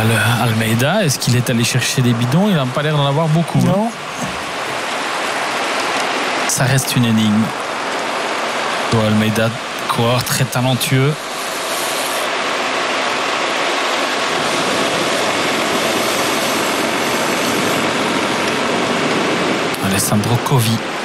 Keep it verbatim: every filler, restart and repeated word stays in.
Almeida, est-ce qu'il est allé chercher des bidons? Il n'a pas l'air d'en avoir beaucoup. Non. Ça reste une énigme. Almeida, coureur très talentueux. Alessandro Covi.